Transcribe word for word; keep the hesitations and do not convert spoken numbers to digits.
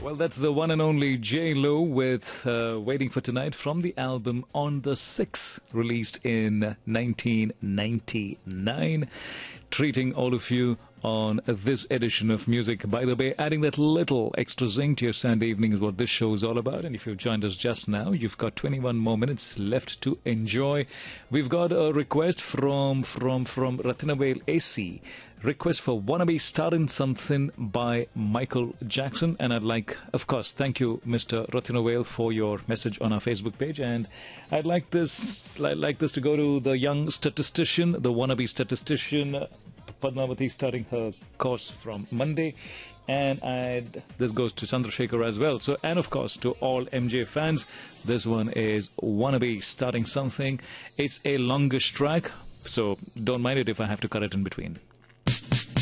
Well, that's the one and only J Lo with uh, Waiting for Tonight from the album On the sixth, released in nineteen ninety-nine. Treating all of you on this edition of Music by the Bay, adding that little extra zing to your Sunday evening is what this show is all about. And if you've joined us just now, you've got twenty-one more minutes left to enjoy. We've got a request from from from Rathinawale A C. Request for Wannabe Startin' Something by Michael Jackson. And I'd like, of course, thank you, Mister Rathinawale, for your message on our Facebook page. And I'd like this, like, like this to go to the young statistician, the wannabe statistician, Padmavati, starting her course from Monday. And I'd, this goes to Chandrasekhar as well. So, and of course, to all M J fans, this one is Wannabe Starting Something. It's a longish track, so don't mind it if I have to cut it in between.